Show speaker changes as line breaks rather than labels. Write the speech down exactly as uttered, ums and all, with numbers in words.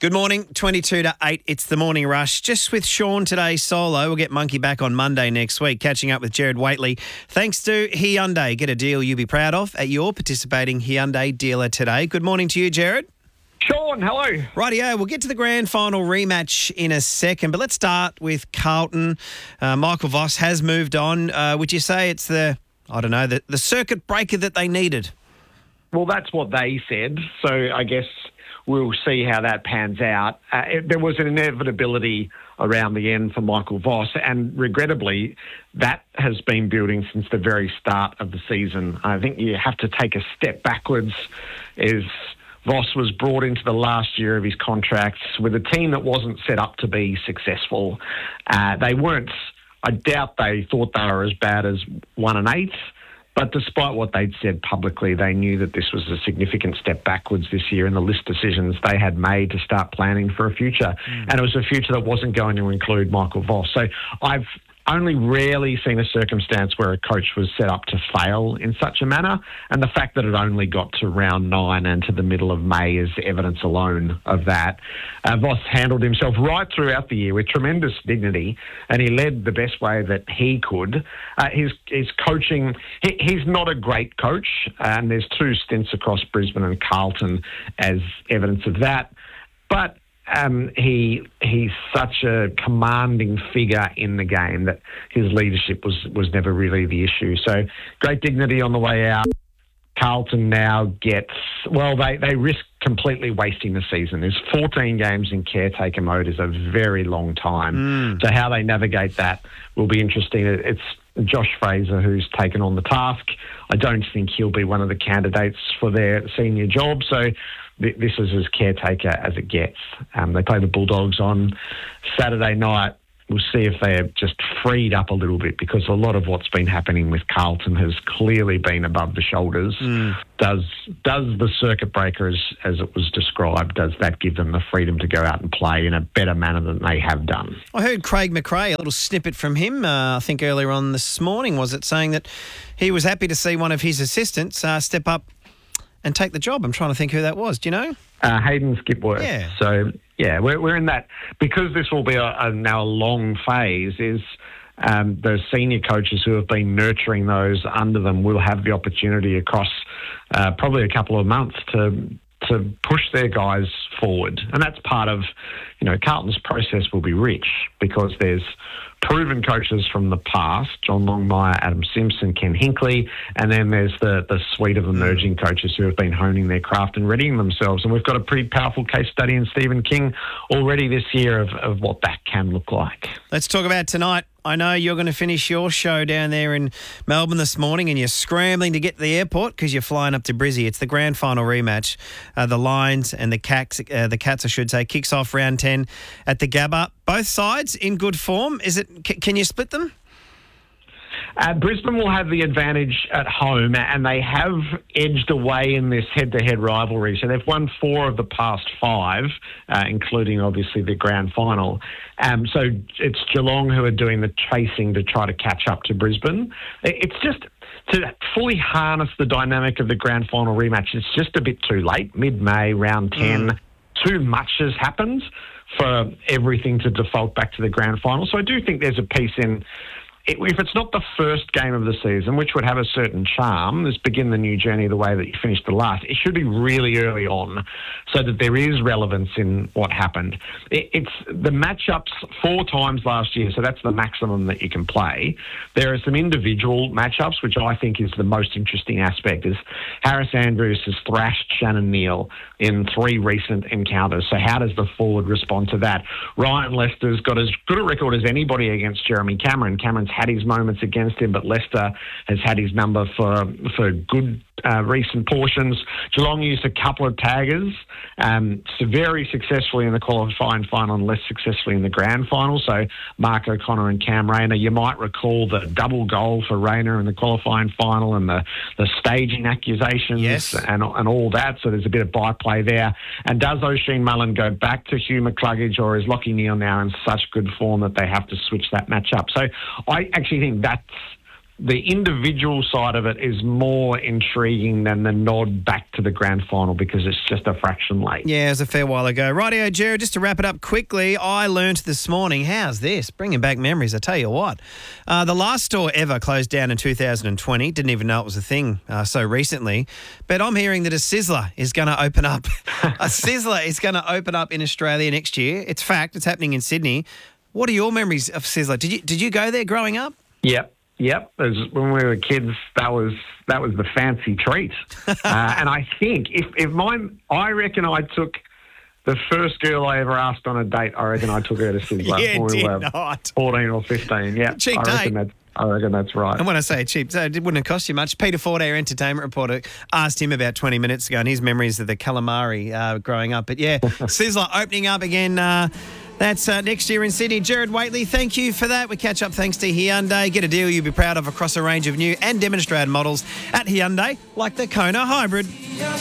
Good morning, twenty-two to eight. It's the Morning Rush. Just with Sean today solo. We'll get Monkey back on Monday next week, catching up with Jared Waitley. Thanks to Hyundai. Get a deal you'll be proud of at your participating Hyundai dealer today. Good morning to you, Jared.
Sean, hello.
Rightio, we'll get to the grand final rematch in a second, but let's start with Carlton. Uh, Michael Voss has moved on. Uh, would you say it's the, I don't know, the, the circuit breaker that they needed?
Well, that's what they said, so I guess we'll see how that pans out. Uh, it, there was an inevitability around the end for Michael Voss, and regrettably, that has been building since the very start of the season. I think you have to take a step backwards as Voss was brought into the last year of his contract with a team that wasn't set up to be successful. Uh, they weren't, I doubt they thought they were as bad as one and eight. But despite what they'd said publicly, they knew that this was a significant step backwards this year in the list decisions they had made to start planning for a future. Mm. And it was a future that wasn't going to include Michael Voss. So I've only rarely seen a circumstance where a coach was set up to fail in such a manner. And the fact that it only got to round nine and to the middle of May is evidence alone of that. Uh, Voss handled himself right throughout the year with tremendous dignity, and he led the best way that he could. Uh, his, his coaching, he, he's not a great coach, and there's two stints across Brisbane and Carlton as evidence of that. But Um, he he's such a commanding figure in the game that his leadership was, was never really the issue. So great dignity on the way out. Carlton now gets, well, they, they risk completely wasting the season. There's fourteen games in caretaker mode is a very long time. Mm. So how they navigate that will be interesting. It's Josh Fraser who's taken on the task. I don't think he'll be one of the candidates for their senior job. So this is as caretaker as it gets. Um, they play the Bulldogs on Saturday night. We'll see if they're just freed up a little bit, because a lot of what's been happening with Carlton has clearly been above the shoulders. Mm. Does does the circuit breaker, as, as it was described, does that give them the freedom to go out and play in a better manner than they have done?
I heard Craig McRae, a little snippet from him, uh, I think earlier on this morning, was it, saying that he was happy to see one of his assistants uh, step up and take the job. I'm trying to think who that was. Do you know?
Uh, Hayden Skipworth.
Yeah.
So, yeah, we're, we're in that. Because this will be a, a now a long phase, is um, the senior coaches who have been nurturing those under them will have the opportunity across uh, probably a couple of months to to push their guys forward. And that's part of, you know, Carlton's process will be rich, because there's proven coaches from the past, John Longmire, Adam Simpson, Ken Hinkley, and then there's the, the suite of emerging coaches who have been honing their craft and readying themselves. And we've got a pretty powerful case study in Stephen King already this year of, of what that can look like.
Let's talk about tonight. I know you're going to finish your show down there in Melbourne this morning, and you're scrambling to get to the airport because you're flying up to Brizzy. It's the grand final rematch. Uh, the Lions and the Cats, uh, the Cats, I should say, kicks off round ten at the Gabba. Both sides in good form. Is it? C- can you split them?
Uh, Brisbane will have the advantage at home, and they have edged away in this head-to-head rivalry. So they've won four of the past five, uh, including obviously the grand final. Um, so it's Geelong who are doing the chasing to try to catch up to Brisbane. It's just, to fully harness the dynamic of the grand final rematch, it's just a bit too late. Mid-May, round ten, mm. too much has happened for everything to default back to the grand final. So I do think there's a piece in, if it's not the first game of the season, which would have a certain charm, this begin the new journey the way that you finished the last, it should be really early on so that there is relevance in what happened. It's the matchups four times last year, so that's the maximum that you can play. There are some individual matchups, which I think is the most interesting aspect, is Harris Andrews has thrashed Shannon Neal in three recent encounters. So how does the forward respond to that? Ryan Lester's got as good a record as anybody against Jeremy Cameron. Cameron's had his moments against him, but Leicester has had his number for for good uh, recent portions. Geelong used a couple of taggers, um, so very successfully in the qualifying final and less successfully in the grand final. So Mark O'Connor and Cam Rayner, you might recall the double goal for Rayner in the qualifying final and the, the staging accusations
yes.
and, and all that. So there's a bit of byplay there. And does O'Sheen Mullen go back to Hugh McCluggage, or is Lachie Neale now in such good form that they have to switch that match up? So I actually think that's the individual side of it is more intriguing than the nod back to the grand final because it's just a fraction late.
Yeah, it was a fair while ago. Rightio, Jared, just to wrap it up quickly, I learnt this morning, how's this? Bringing back memories, I tell you what. Uh, the last store ever closed down in two thousand twenty. Didn't even know it was a thing uh, so recently. But I'm hearing that a Sizzler is going to open up. a Sizzler is going to open up in Australia next year. It's fact. It's happening in Sydney. What are your memories of Sizzler? Did you did you go there growing up?
Yep. Yep, as when we were kids, that was that was the fancy treat. uh, and I think if if mine, I reckon I took the first girl I ever asked on a date. I reckon I took her to Sizzler
yeah,
when we
did
were
not.
fourteen or fifteen. Yeah,
cheap
I reckon
date.
that's I reckon that's right.
And when I say cheap, so it wouldn't have cost you much. Peter Ford, our entertainment reporter, asked him about twenty minutes ago and his memories of the calamari uh, growing up. But yeah, Sizzler opening up again. Uh, That's uh, next year in Sydney. Jared Waitley, thank you for that. We catch up thanks to Hyundai. Get a deal you'll be proud of across a range of new and demonstrated models at Hyundai, like the Kona Hybrid.